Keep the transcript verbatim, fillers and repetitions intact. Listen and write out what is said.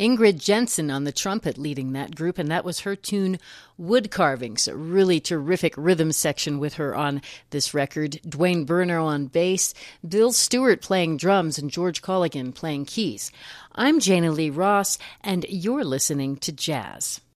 Ingrid Jensen on the trumpet leading that group, and that was her tune Wood Carvings, a really terrific rhythm section with her on this record. Dwayne Burner on bass, Bill Stewart playing drums, and George Colligan playing keys. I'm Jana Lee Ross, and you're listening to Jazz.